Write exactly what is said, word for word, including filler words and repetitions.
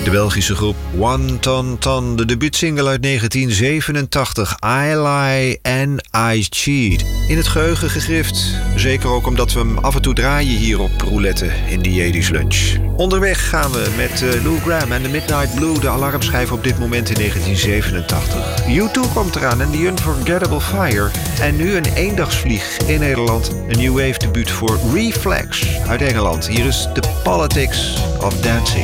De Belgische groep One Ton Ton, de debuutsingle uit negentien zevenentachtig, I Lie and I Cheat. In het geheugen gegrift, zeker ook omdat we hem af en toe draaien hier op Roulette in die Jedi's Lunch. Onderweg gaan we met uh, Lou Gramm en The Midnight Blue, de alarmschijf op dit moment in negentien zevenentachtig. U twee komt eraan en The Unforgettable Fire. En nu een eendagsvlieg in Nederland, een new wave debuut voor Reflex uit Engeland. Hier is The Politics of Dancing.